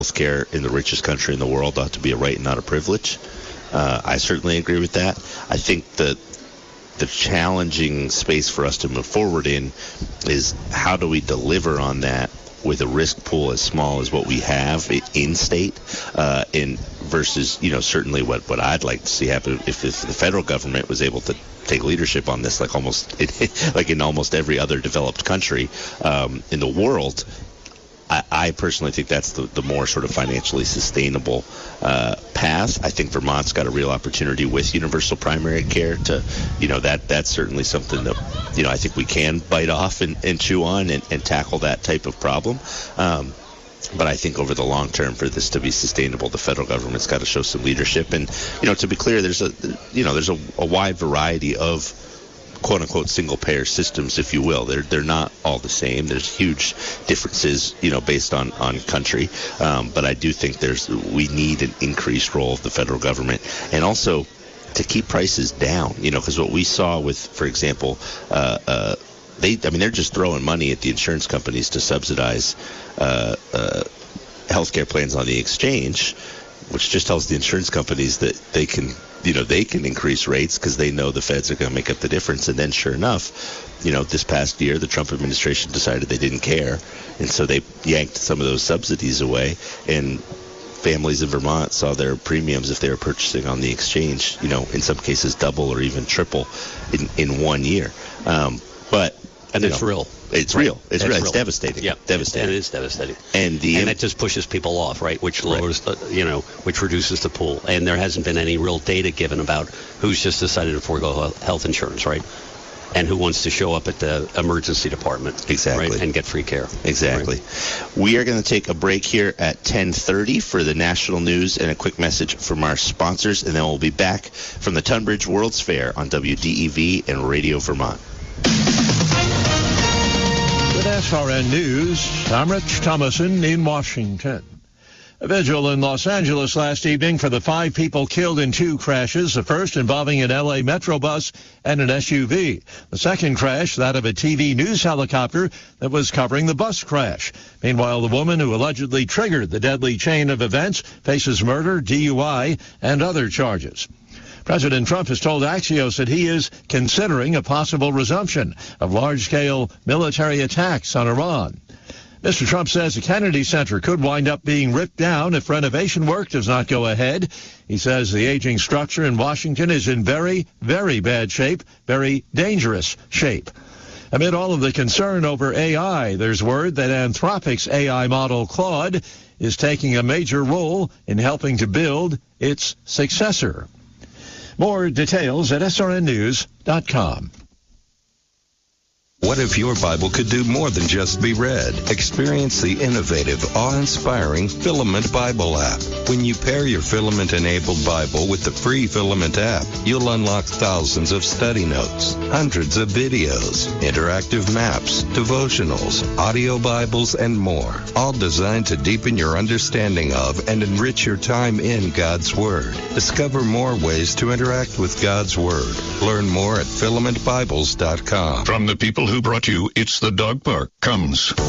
healthcare in the richest country in the world ought to be a right and not a privilege. I certainly agree with that. I think that the challenging space for us to move forward in is how do we deliver on that with a risk pool as small as what we have in state, versus, certainly what I'd like to see happen if the federal government was able to take leadership on this, like in almost every other developed country in the world. I personally think that's the more sort of financially sustainable path. I think Vermont's got a real opportunity with universal primary care to, that's certainly something that, I think we can bite off and chew on and tackle that type of problem. But I think over the long term, for this to be sustainable, the federal government's got to show some leadership. And, to be clear, there's a wide variety of quote-unquote single-payer systems, if you will. They're not all the same. There's huge differences, based on country. But I do think we need an increased role of the federal government, and also to keep prices down, because what we saw with, for example, they're just throwing money at the insurance companies to subsidize healthcare plans on the exchange, which just tells the insurance companies that they can increase rates because they know the feds are going to make up the difference. And then sure enough, this past year, the Trump administration decided they didn't care. And so they yanked some of those subsidies away. And families in Vermont saw their premiums, if they were purchasing on the exchange, in some cases double or even triple in 1 year. And it's real. It's real. It's real. It's devastating. Yeah, devastating. It is devastating. And that just pushes people off, right? Which lowers, which reduces the pool. And there hasn't been any real data given about who's just decided to forego health insurance, right? And who wants to show up at the emergency department, exactly, right? And get free care. Exactly. Right? We are going to take a break here at 10:30 for the national news and a quick message from our sponsors, and then we'll be back from the Tunbridge World's Fair on WDEV and Radio Vermont. With SRN News, I'm Rich Thomason in Washington. A vigil in Los Angeles last evening for the 5 people killed in 2 crashes, the first involving an L.A. Metro bus and an SUV. The second crash, that of a TV news helicopter that was covering the bus crash. Meanwhile, the woman who allegedly triggered the deadly chain of events faces murder, DUI, and other charges. President Trump has told Axios that he is considering a possible resumption of large-scale military attacks on Iran. Mr. Trump says the Kennedy Center could wind up being ripped down if renovation work does not go ahead. He says the aging structure in Washington is in very, very bad shape, very dangerous shape. Amid all of the concern over AI, there's word that Anthropic's AI model Claude is taking a major role in helping to build its successor. More details at srnnews.com. What if your Bible could do more than just be read? Experience the innovative, awe-inspiring Filament Bible app. When you pair your Filament-enabled Bible with the free Filament app, you'll unlock thousands of study notes, hundreds of videos, interactive maps, devotionals, audio Bibles, and more, all designed to deepen your understanding of and enrich your time in God's Word. Discover more ways to interact with God's Word. Learn more at filamentbibles.com. From the people who brought you It's the Dog Park comes